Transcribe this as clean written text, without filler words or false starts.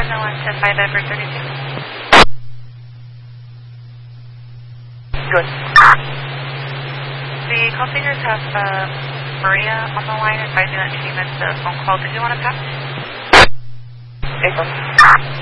105 Edward 32. Good. The call takers have Maria on the line advising that she missed a phone call. Did you want to pass? April.